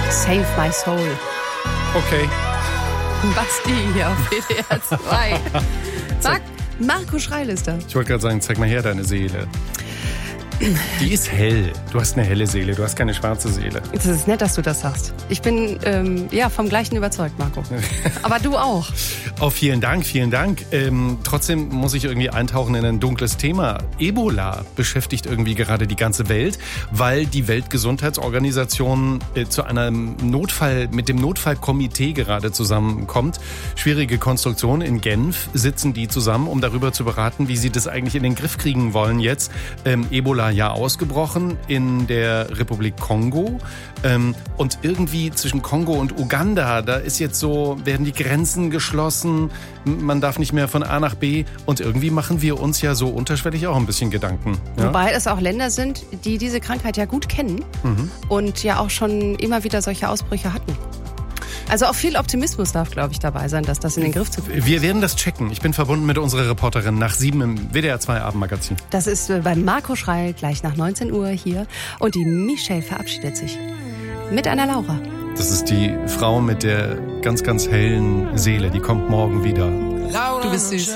Save My Soul. Okay. Basti hier auf WDR 2. Marco Schreil ist da. Ich wollte gerade sagen, zeig mal her deine Seele. Die ist hell. Du hast eine helle Seele, du hast keine schwarze Seele. Es ist nett, dass du das sagst. Ich bin vom Gleichen überzeugt, Marco. Aber du auch. Oh, vielen Dank, vielen Dank. Trotzdem muss ich irgendwie eintauchen in ein dunkles Thema. Ebola beschäftigt irgendwie gerade die ganze Welt, weil die Weltgesundheitsorganisation zu einem Notfall, mit dem Notfallkomitee gerade zusammenkommt. Schwierige Konstruktion. In Genf sitzen die zusammen, um darüber zu beraten, wie sie das eigentlich in den Griff kriegen wollen jetzt. Ebola ja ausgebrochen in der Republik Kongo. Und irgendwie zwischen Kongo und Uganda, da ist jetzt so, werden die Grenzen geschlossen, man darf nicht mehr von A nach B und irgendwie machen wir uns ja so unterschwellig auch ein bisschen Gedanken. Ja? Wobei es auch Länder sind, die diese Krankheit ja gut kennen und ja auch schon immer wieder solche Ausbrüche hatten. Also auch viel Optimismus darf, glaube ich, dabei sein, dass das in den Griff zu kriegen. Wir werden das checken. Ich bin verbunden mit unserer Reporterin nach 7 im WDR 2 Abendmagazin. Das ist bei Marco Schreil gleich nach 19 Uhr hier. Und die Michelle verabschiedet sich mit einer Laura. Das ist die Frau mit der ganz, ganz hellen Seele. Die kommt morgen wieder. Du bist süß.